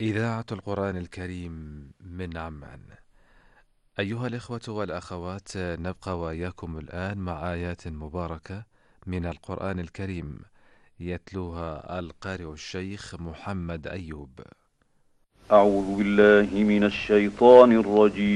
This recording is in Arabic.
إذاعة القرآن الكريم من عمان. أيها الإخوة والأخوات، نبقى وإياكم الآن مع آيات مباركة من القرآن الكريم يتلوها القارئ الشيخ محمد أيوب. أعوذ بالله من الشيطان الرجيم